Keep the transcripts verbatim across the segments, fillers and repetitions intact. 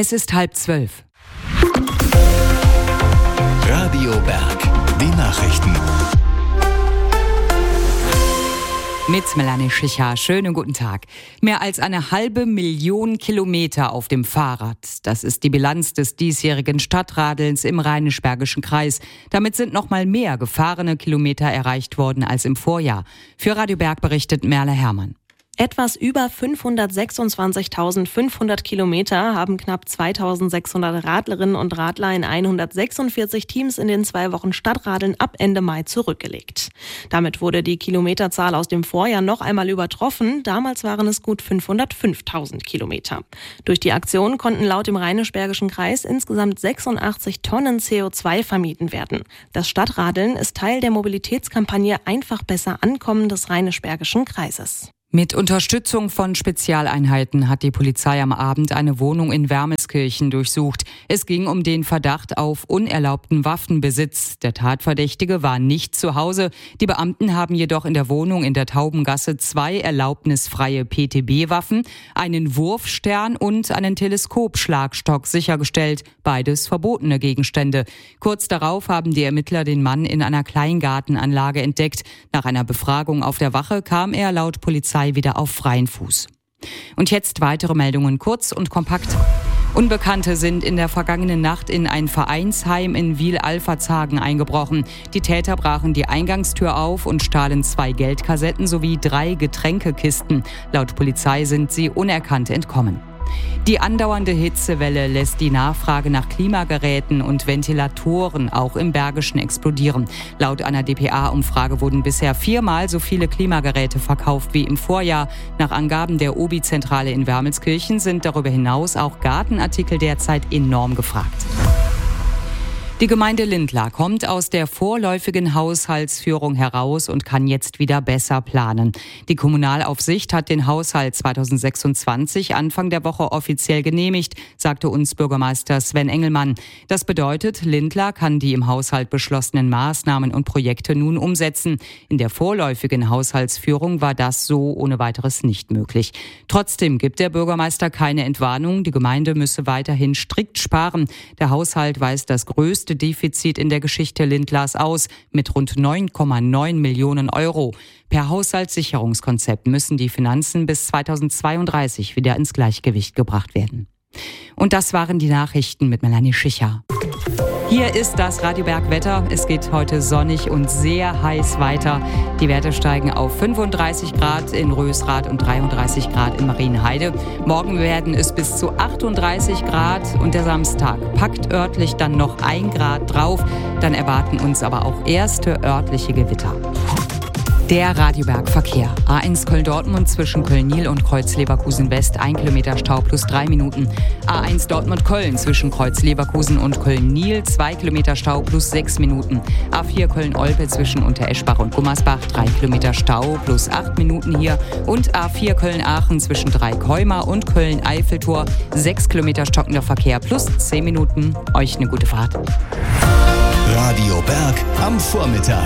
Es ist halb zwölf. Radio Berg, die Nachrichten. Mit Melanie Schicher. Schönen guten Tag. Mehr als eine halbe Million Kilometer auf dem Fahrrad. Das ist die Bilanz des diesjährigen Stadtradelns im Rheinisch-Bergischen Kreis. Damit sind noch mal mehr gefahrene Kilometer erreicht worden als im Vorjahr. Für Radio Berg berichtet Merle Herrmann. Etwas über fünfhundertsechsundzwanzigtausendfünfhundert Kilometer haben knapp zweitausendsechshundert Radlerinnen und Radler in hundertsechsundvierzig Teams in den zwei Wochen Stadtradeln ab Ende Mai zurückgelegt. Damit wurde die Kilometerzahl aus dem Vorjahr noch einmal übertroffen. Damals waren es gut fünfhundertfünftausend Kilometer. Durch die Aktion konnten laut dem Rheinisch-Bergischen Kreis insgesamt sechsundachtzig Tonnen C O zwei vermieden werden. Das Stadtradeln ist Teil der Mobilitätskampagne Einfach besser ankommen des Rheinisch-Bergischen Kreises. Mit Unterstützung von Spezialeinheiten hat die Polizei am Abend eine Wohnung in Wermelskirchen durchsucht. Es ging um den Verdacht auf unerlaubten Waffenbesitz. Der Tatverdächtige war nicht zu Hause. Die Beamten haben jedoch in der Wohnung in der Taubengasse zwei erlaubnisfreie P T B-Waffen, einen Wurfstern und einen Teleskopschlagstock sichergestellt. Beides verbotene Gegenstände. Kurz darauf haben die Ermittler den Mann in einer Kleingartenanlage entdeckt. Nach einer Befragung auf der Wache kam er laut Polizei wieder auf freien Fuß. Und jetzt weitere Meldungen kurz und kompakt. Unbekannte sind in der vergangenen Nacht in ein Vereinsheim in Wil-Alfertshagen eingebrochen. Die Täter brachen die Eingangstür auf und stahlen zwei Geldkassetten sowie drei Getränkekisten. Laut Polizei sind sie unerkannt entkommen. Die andauernde Hitzewelle lässt die Nachfrage nach Klimageräten und Ventilatoren auch im Bergischen explodieren. Laut einer D P A-Umfrage wurden bisher viermal so viele Klimageräte verkauft wie im Vorjahr. Nach Angaben der Obi-Zentrale in Wermelskirchen sind darüber hinaus auch Gartenartikel derzeit enorm gefragt. Die Gemeinde Lindlar kommt aus der vorläufigen Haushaltsführung heraus und kann jetzt wieder besser planen. Die Kommunalaufsicht hat den Haushalt zweitausendsechsundzwanzig Anfang der Woche offiziell genehmigt, sagte uns Bürgermeister Sven Engelmann. Das bedeutet, Lindlar kann die im Haushalt beschlossenen Maßnahmen und Projekte nun umsetzen. In der vorläufigen Haushaltsführung war das so ohne weiteres nicht möglich. Trotzdem gibt der Bürgermeister keine Entwarnung. Die Gemeinde müsse weiterhin strikt sparen. Der Haushalt weist das größte Defizit in der Geschichte Lindlars aus mit rund neun Komma neun Millionen Euro. Per Haushaltssicherungskonzept müssen die Finanzen bis zweitausendzweiunddreißig wieder ins Gleichgewicht gebracht werden. Und das waren die Nachrichten mit Melanie Schicher. Hier ist das Radio Berg Wetter. Es geht heute sonnig und sehr heiß weiter. Die Werte steigen auf fünfunddreißig Grad in Rösrath und dreiunddreißig Grad in Marienheide. Morgen werden es bis zu achtunddreißig Grad und der Samstag packt örtlich dann noch ein Grad drauf. Dann erwarten uns aber auch erste örtliche Gewitter. Der Radio Berg Verkehr. A eins Köln-Dortmund zwischen Köln-Niel und Kreuz West, ein Kilometer Stau plus drei Minuten. A eins Dortmund-Köln zwischen Kreuz-Leverkusen und Köln-Niel, zwei Kilometer Stau plus sechs Minuten. A vier Köln-Olpe zwischen Untereschbach und Gummersbach, drei Kilometer Stau plus acht Minuten hier. Und A vier Köln-Aachen zwischen Dreikeumer und Köln-Eiffeltor, sechs Kilometer stockender Verkehr plus zehn Minuten. Euch eine gute Fahrt. Radio Berg am Vormittag.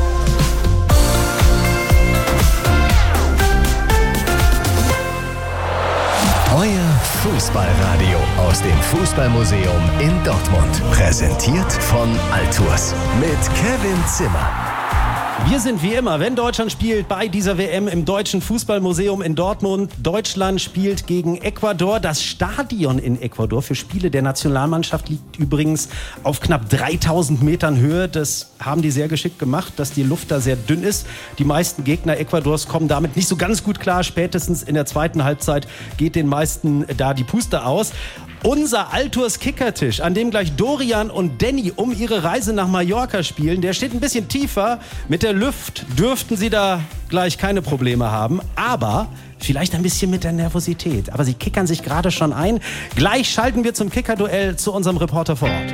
Euer Fußballradio aus dem Fußballmuseum in Dortmund. Präsentiert von Altours mit Kevin Zimmer. Wir sind wie immer, wenn Deutschland spielt, bei dieser W M im Deutschen Fußballmuseum in Dortmund. Deutschland spielt gegen Ecuador. Das Stadion in Ecuador für Spiele der Nationalmannschaft liegt übrigens auf knapp dreitausend Metern Höhe. Das haben die sehr geschickt gemacht, dass die Luft da sehr dünn ist. Die meisten Gegner Ecuadors kommen damit nicht so ganz gut klar. Spätestens in der zweiten Halbzeit geht den meisten da die Puste aus. Unser Altours Kickertisch, an dem gleich Dorian und Danny um ihre Reise nach Mallorca spielen, der steht ein bisschen tiefer. Mit der Luft dürften sie da gleich keine Probleme haben, aber vielleicht ein bisschen mit der Nervosität. Aber sie kickern sich gerade schon ein. Gleich schalten wir zum Kickerduell zu unserem Reporter vor Ort.